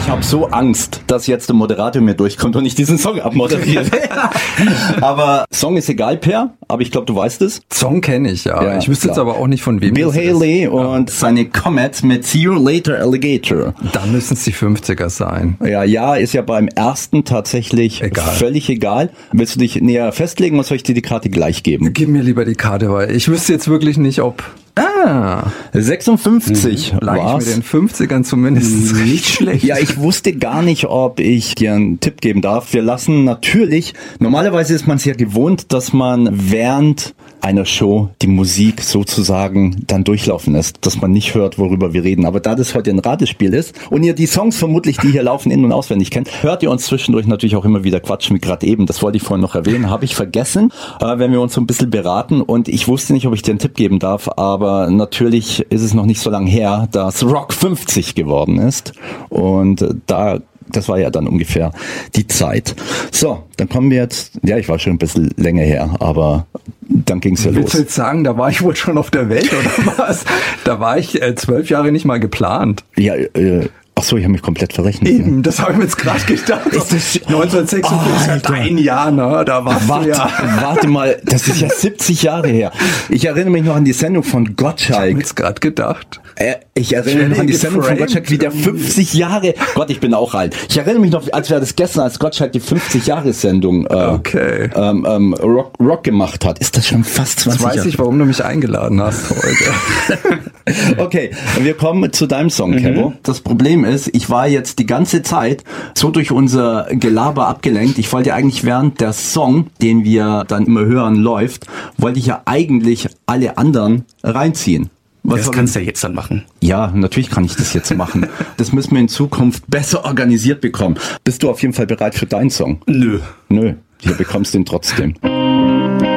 habe so Angst, dass jetzt der Moderator mir durchkommt und ich diesen Song abmoderiere. Aber Song ist egal, Per, aber ich glaube, du weißt es. Song kenne ich, ja. Ich wüsste jetzt aber auch nicht, von wem Bill das Haley ist. und seine Comet mit See You Later Alligator. Da müssen es die 50er sein. Ja, ist ja beim ersten tatsächlich völlig egal. Willst du dich näher festlegen oder soll ich dir die Karte gleich geben? Gib mir lieber die Karte, weil ich wüsste jetzt wirklich nicht, ob... 56 lag war's. ich mit den 50ern zumindest nicht schlecht. Ja, ich wusste gar nicht, ob ich dir einen Tipp geben darf. Wir lassen natürlich, normalerweise ist man es ja gewohnt, dass man während einer Show die Musik sozusagen dann durchlaufen lässt, dass man nicht hört, worüber wir reden. Aber da das heute ein Ratespiel ist und ihr die Songs vermutlich, die hier laufen, in- und auswendig kennt, hört ihr uns zwischendurch natürlich auch immer wieder quatschen, wie gerade eben. Das wollte ich vorhin noch erwähnen, habe ich vergessen, wenn wir uns so ein bisschen beraten. Und ich wusste nicht, ob ich dir einen Tipp geben darf, aber natürlich ist es noch nicht so lange her, dass Rock 50 geworden ist. Und das war ja dann ungefähr die Zeit. So, dann kommen wir jetzt, ja, ich war schon ein bisschen länger her, aber dann ging's ja los. Willst du jetzt sagen, da war ich wohl schon auf der Welt oder was? Da war ich 12 Jahre nicht mal geplant. Ja, ach so, ich habe mich komplett verrechnet. Eben, Ne? das habe ich mir jetzt gerade gedacht. 1956, dein Jahr, ne? Da warst du ja. Warte mal, das ist ja 70 Jahre her. Ich erinnere mich noch an die Sendung von Gottschalk. Ich habe mir jetzt gerade gedacht. Ich erinnere mich noch an die Sendung von Gottschalk, wie der 50 Jahre... Gott, ich bin auch alt. Ich erinnere mich noch, als wäre das gestern, als Gottschalk die 50-Jahre-Sendung Rock gemacht hat. Ist das schon fast 20 Jahre? Jetzt weiß ich, warum du mich eingeladen hast heute. Okay, wir kommen zu deinem Song, Kevo. Das Problem ist, ich war jetzt die ganze Zeit so durch unser Gelaber abgelenkt. Ich wollte eigentlich, während der Song, den wir dann immer hören, läuft, wollte ich ja eigentlich alle anderen reinziehen. Das kannst du ja jetzt dann machen. Ja, natürlich kann ich das jetzt machen. Das müssen wir in Zukunft besser organisiert bekommen. Bist du auf jeden Fall bereit für deinen Song? Nö. Hier bekommst du ihn trotzdem.